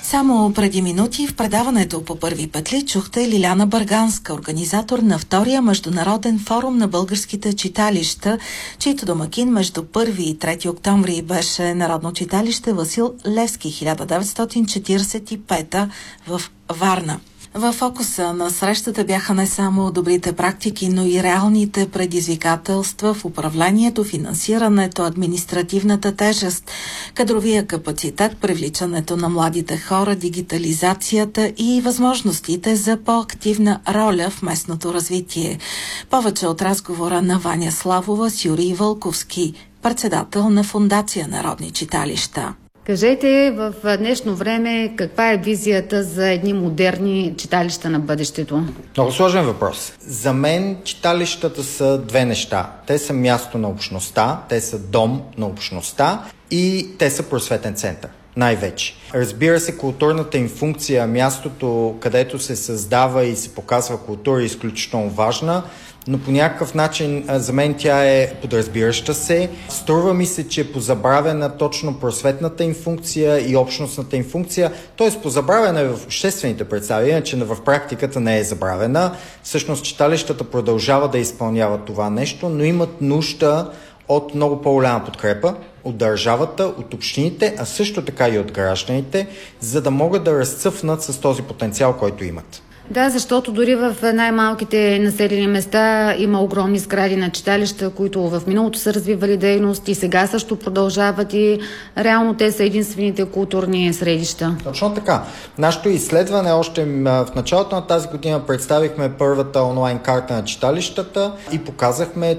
Само преди минути в предаването по първи петли чухте Лиляна Бърганска, организатор на втория международен форум на българските читалища, чийто домакин между 1 и 3 октомври беше Народно читалище Васил Левски 1945 в Варна. В фокуса на срещата бяха не само добрите практики, но и реалните предизвикателства в управлението, финансирането, административната тежест, кадровия капацитет, привличането на младите хора, дигитализацията и възможностите за по-активна роля в местното развитие. Повече от разговора на Ваня Славова с Юрий Вълковски, председател на Фондация Народни читалища. Кажете в днешно време каква е визията за едни модерни читалища на бъдещето? Много сложен въпрос. За мен читалищата са две неща. Те са място на общността, те са дом на общността и те са просветен център. Най-вече. Разбира се, културната им функция, мястото, където се създава и се показва култура, е изключително важна, но по някакъв начин за мен тя е подразбираща се. Струва ми се, че е позабравена точно просветната им функция и общностната им функция, т.е. позабравена е в обществените представи, иначе в практиката не е забравена. Всъщност читалищата продължават да изпълняват това нещо, но имат нужда от много по-голяма подкрепа от държавата, от общините, а също така и от гражданите, за да могат да разцъфнат с този потенциал, който имат. Да, защото дори в най-малките населени места има огромни сгради на читалища, които в миналото са развивали дейност и сега също продължават и реално те са единствените културни средища. Точно така. Нашето изследване още в началото на тази година представихме първата онлайн карта на читалищата и показахме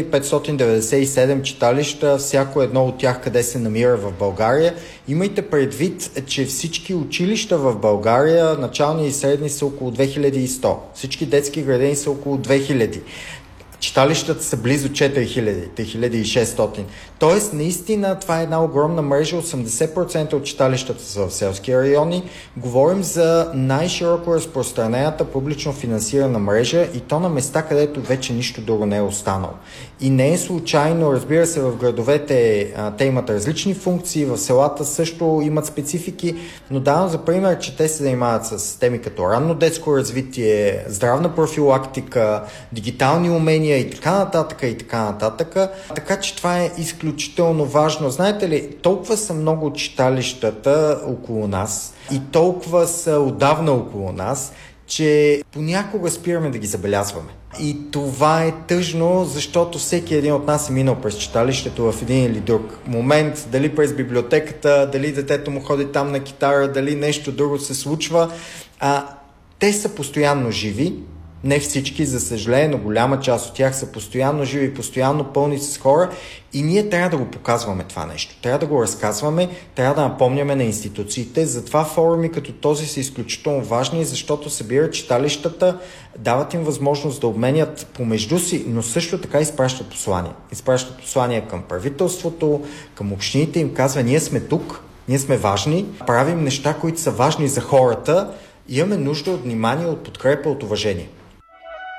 3597 читалища, всяко едно от тях къде се намира в България. Имайте предвид, че всички училища в България, начални и средни, са около 2100. Всички детски градини са около 2000. Читалищата са близо 4000, 3600. Тоест, наистина, това е една огромна мрежа. 80% от читалищата са в селски райони. Говорим за най-широко разпространената публично финансирана мрежа и то на места, където вече нищо друго не е останало. И не е случайно, разбира се, в градовете те имат различни функции, в селата също имат специфики, но давам за пример, че те се занимават с теми като ранно детско развитие, здравна профилактика, дигитални умения и така нататък, и така нататък. Така че това е изключително важно. Знаете ли, толкова са много читалищата около нас и толкова са отдавна около нас, че понякога спираме да ги забелязваме. И това е тъжно, защото всеки един от нас е минал през читалището в един или друг момент, дали през библиотеката, дали детето му ходи там на китара, дали нещо друго се случва. Те са постоянно живи. Не всички, за съжаление, но голяма част от тях са постоянно живи, постоянно пълни с хора и ние трябва да го показваме това нещо. Трябва да го разказваме, трябва да напомняме на институциите. Затова форуми като този са изключително важни, защото събират читалищата, дават им възможност да обменят помежду си, но също така изпращат послания. Изпращат послания към правителството, към общините, им казва: ние сме тук, ние сме важни, правим неща, които са важни за хората, имаме нужда от внимание, от подкрепа, от уважение.